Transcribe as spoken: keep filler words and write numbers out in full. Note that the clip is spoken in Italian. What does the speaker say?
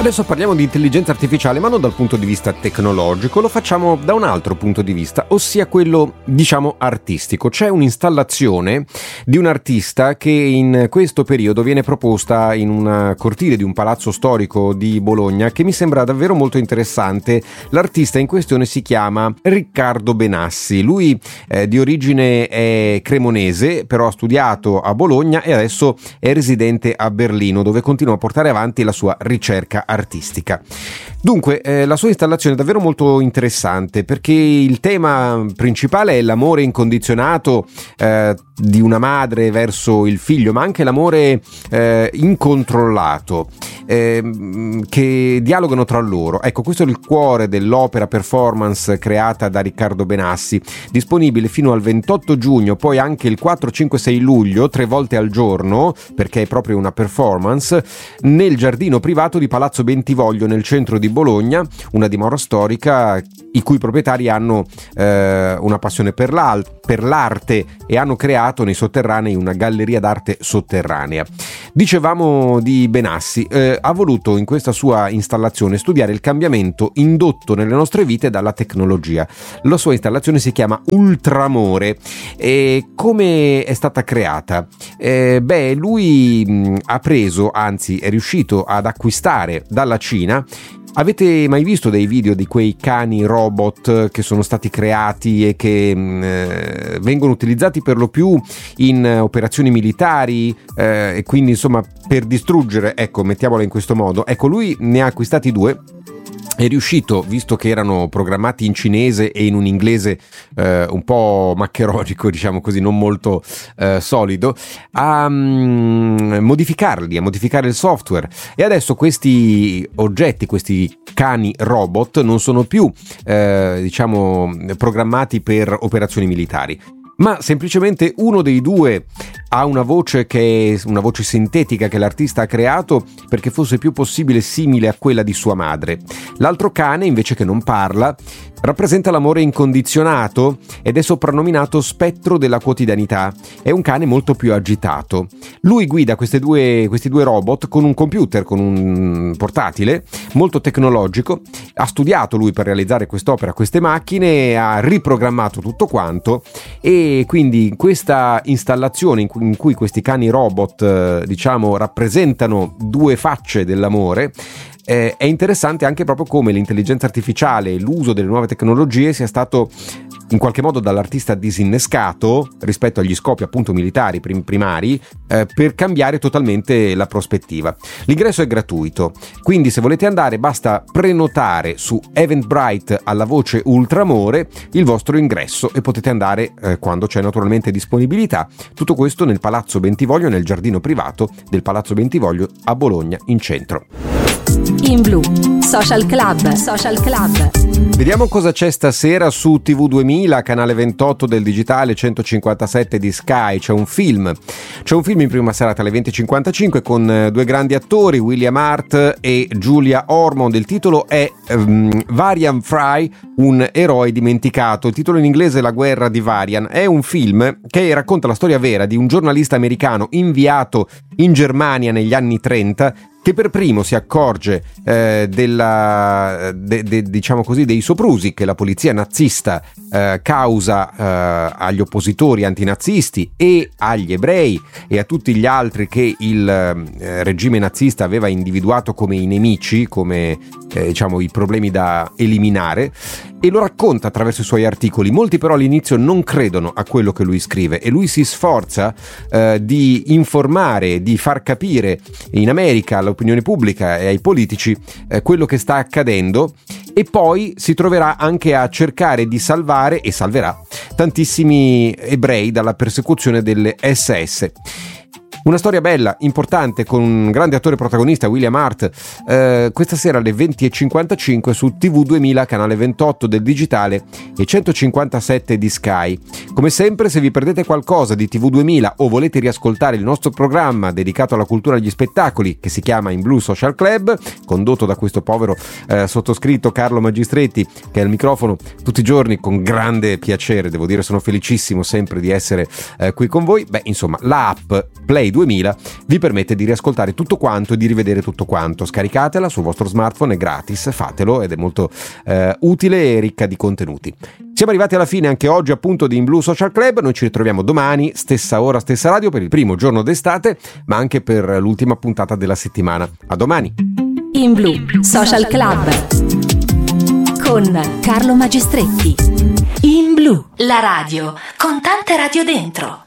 Adesso parliamo di intelligenza artificiale, ma non dal punto di vista tecnologico, lo facciamo da un altro punto di vista, ossia quello, diciamo, artistico. C'è un'installazione di un artista che in questo periodo viene proposta in una cortile di un palazzo storico di Bologna che mi sembra davvero molto interessante. L'artista in questione si chiama Riccardo Benassi. Lui eh, di origine è cremonese, però ha studiato a Bologna e adesso è residente a Berlino, dove continua a portare avanti la sua ricerca artistica. Dunque, eh, la sua installazione è davvero molto interessante perché il tema principale è l'amore incondizionato eh, di una madre verso il figlio, ma anche l'amore eh, incontrollato eh, che dialogano tra loro. Ecco, questo è il cuore dell'opera performance creata da Riccardo Benassi, disponibile fino al ventotto giugno, poi anche il quattro, cinque, sei luglio, tre volte al giorno, perché è proprio una performance, nel giardino privato di Palazzo Bentivoglio nel centro di Bologna, una dimora storica i cui proprietari hanno eh, una passione per, l'al- per l'arte e hanno creato nei sotterranei una galleria d'arte sotterranea. Dicevamo di Benassi, eh, ha voluto in questa sua installazione studiare il cambiamento indotto nelle nostre vite dalla tecnologia. La sua installazione si chiama Ultramore. E come è stata creata? Eh, beh, lui mh, ha preso, anzi è riuscito ad acquistare dalla Cina. Avete mai visto dei video di quei cani robot che sono stati creati e che eh, vengono utilizzati per lo più in operazioni militari eh, e quindi insomma per distruggere, ecco, mettiamola in questo modo. Ecco, lui ne ha acquistati due. È riuscito, visto che erano programmati in cinese e in un inglese eh, un po' maccheronico, diciamo così, non molto eh, solido, a um, modificarli, a modificare il software. E adesso questi oggetti, questi cani robot, non sono più, eh, diciamo, programmati per operazioni militari, ma semplicemente uno dei due ha una voce che è una voce sintetica che l'artista ha creato perché fosse più possibile simile a quella di sua madre. L'altro cane, invece, che non parla, rappresenta l'amore incondizionato ed è soprannominato spettro della quotidianità. È un cane molto più agitato. Lui guida queste due, questi due robot con un computer, con un portatile molto tecnologico. Ha studiato lui per realizzare quest'opera queste macchine, ha riprogrammato tutto quanto e quindi questa installazione in cui in cui questi cani robot eh, diciamo rappresentano due facce dell'amore eh, è interessante anche proprio come l'intelligenza artificiale e l'uso delle nuove tecnologie sia stato in qualche modo dall'artista disinnescato rispetto agli scopi appunto militari prim- primari eh, per cambiare totalmente la prospettiva. L'ingresso è gratuito, quindi se volete andare basta prenotare su Eventbrite alla voce Ultramore il vostro ingresso e potete andare eh, quando c'è naturalmente disponibilità. Tutto questo nel Palazzo Bentivoglio, nel giardino privato del Palazzo Bentivoglio a Bologna in centro. In Blu, Social Club, Social Club. Vediamo cosa c'è stasera su T V duemila, canale ventotto del digitale, centocinquantasette di Sky. C'è un film, c'è un film in prima serata alle venti e cinquantacinque con due grandi attori, William Hart e Julia Ormond. Il titolo è um, Varian Fry, un eroe dimenticato. Il titolo in inglese è La guerra di Varian. È un film che racconta la storia vera di un giornalista americano inviato in Germania negli anni trenta che per primo si accorge eh, della, de, de, diciamo così, dei soprusi che la polizia nazista eh, causa eh, agli oppositori antinazisti e agli ebrei e a tutti gli altri che il eh, regime nazista aveva individuato come i nemici, come eh, diciamo i problemi da eliminare, e lo racconta attraverso i suoi articoli. Molti però all'inizio non credono a quello che lui scrive e lui si sforza eh, di informare, di far capire in America all'opinione pubblica e ai politici eh, quello che sta accadendo, e poi si troverà anche a cercare di salvare e salverà tantissimi ebrei dalla persecuzione delle esse esse. Una storia bella, importante, con un grande attore protagonista, William Hart, eh, questa sera alle venti e cinquantacinque su T V duemila, canale ventotto del digitale e centocinquantasette di Sky. Come sempre, se vi perdete qualcosa di T V duemila o volete riascoltare il nostro programma dedicato alla cultura e agli spettacoli, che si chiama In Blu Social Club, condotto da questo povero eh, sottoscritto Carlo Magistretti, che è al microfono tutti i giorni con grande piacere, devo dire, sono felicissimo sempre di essere eh, qui con voi. Beh, insomma, la app Play duemila vi permette di riascoltare tutto quanto e di rivedere tutto quanto. Scaricatela sul vostro smartphone, è gratis, fatelo ed è molto eh, utile e ricca di contenuti. Siamo arrivati alla fine anche oggi appunto di In Blue Social Club. Noi ci ritroviamo domani, stessa ora, stessa radio, per il primo giorno d'estate, ma anche per l'ultima puntata della settimana. A domani. In Blue Social Club con Carlo Magistretti. In Blue, la radio con tante radio dentro.